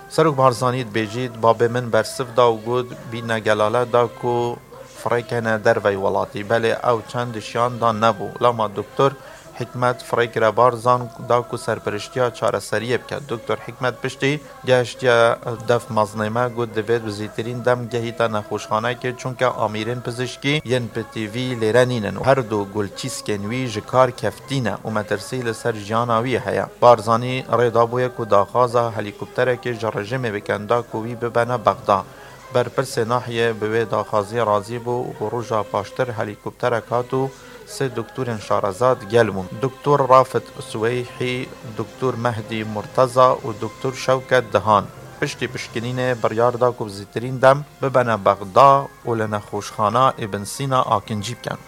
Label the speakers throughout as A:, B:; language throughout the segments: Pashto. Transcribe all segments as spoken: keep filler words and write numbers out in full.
A: سروک بارزانی بیجید باب من برسف دا و گود بینا گلاله دا کو فریکنه در وی ولاتی بله او چند شیان دا نبو لما دکتر حکمت فریک را بارزان دا کو سرپرشتیا چاره سریه بکد دکتر حکمت پشتی گشتیا دف مزنمه گود دوید بزیترین دم گهیتا نخوشخانه که چونکه آمیرین پزشکی ین په تیوی لیرنینن و هر دو گلچیس کنوی جکار کفتینه و مترسی لسر جاناوی هیا بارزانی ریدا بوی کو داخازا هلیکوپتره که جرجم بکندا کوی ببنه بغدا بر پرس ناحیه به داخازی رازی بو و روژا پاشتر هلیکوپتره کاتو سه دکتور شارزاد گلمون دکتر رافت سویحی دکتر مهدی مرتضی و دکتر شوکت دهان پشتی پشکنین بریاردا کو زیترین دم ببنه بغدا و لنخوشخانه ابن سینا آکنجی بکن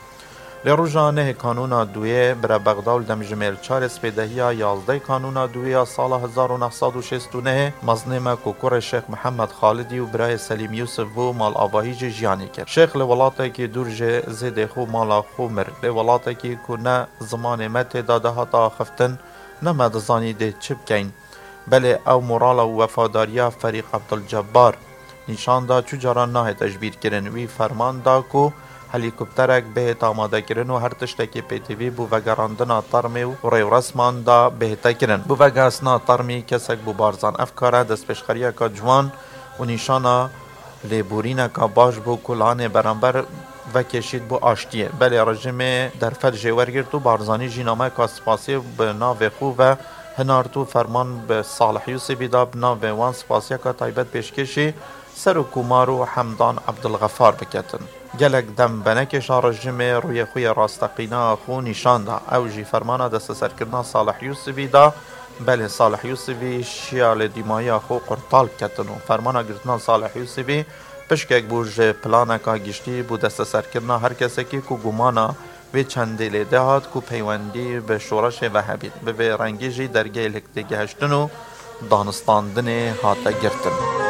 A: لروجا نه کانونا دویه برا بغدا و دم جمیر چار سپیدهیا یازده کانونا دویه سال هزار و نهصد و شصت و نه مزنمه کوکور شیخ محمد خالدی و برای سلیم یوسف و مال آواهی جیانی کرد شیخ لولاته که دور جه زیده خو مالا خو مر لولاته که کنه زمان مت داده هاتا خفتن نمد زانی ده چپ کین بله او مورالا و وفاداریا فریق عبدالجبار نشان دا چو جاران نه تجبیر کرن وی فرمان دا کو هلیکوپترک بهت آماده کرن و هر تشتکی پی تیوی بو وگراندنا ترمی و ریو رسمان دا بهتا کرن بو وگاسنا ترمی کسک بو بارزان افکاره دست پیشخریه که جوان و نشانا لیبورینه که باش بو کلانه برانبر و کشید بو آشتیه بله رژیم در فد جوار گرد و بارزانی جینامه که سپاسی به ناو خو و هنارتو فرمان به صالح یوسفی دا بنا به وان سپاسیه که تایبت پیشکشی سر و کومار و حمدان عبدالغفار بکتن گلک دم بنکش رژیم روی خوی راستقینا خو نشان دا او جی فرمانه دست سرکرنا صالح یوسفی دا بله صالح یوسفی شیال دیمایی خو قرطال کتن و فرمانه گرتنا صالح یوسفی پشکک بوج پلانه که گشتی بو دست سرکرنا هر کسی که کو گمانا و چندی لیده هات کو پیوندی به شورش وهابی به رنگی جی درگه الکتگه هشتن و دانستاندن هاته گرتن